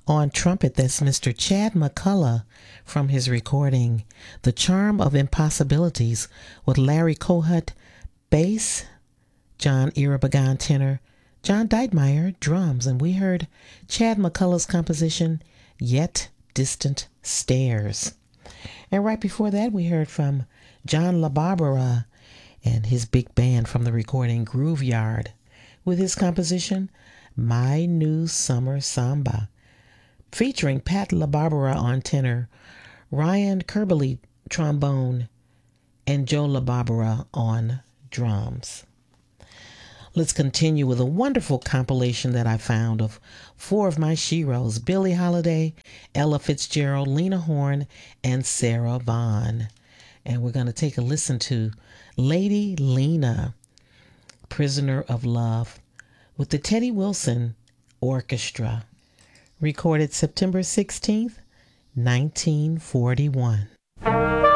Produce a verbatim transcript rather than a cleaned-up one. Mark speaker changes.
Speaker 1: On trumpet, that's Mister Chad McCullough from his recording The Charm of Impossibilities with Larry Kohut, bass, John Irabagan tenor, John Deitmeyer drums, and we heard Chad McCullough's composition Yet Distant Stairs. And right before that, we heard from John LaBarbera and his big band from the recording Grooveyard with his composition My New Summer Samba, featuring Pat LaBarbera on tenor, Ryan Kerbley trombone, and Joe LaBarbera on drums. Let's continue with a wonderful compilation that I found of four of my sheroes: Billie Holiday, Ella Fitzgerald, Lena Horne, and Sarah Vaughan. And we're going to take a listen to Lady Lena, Prisoner of Love, with the Teddy Wilson Orchestra, recorded September sixteenth, nineteen forty-one.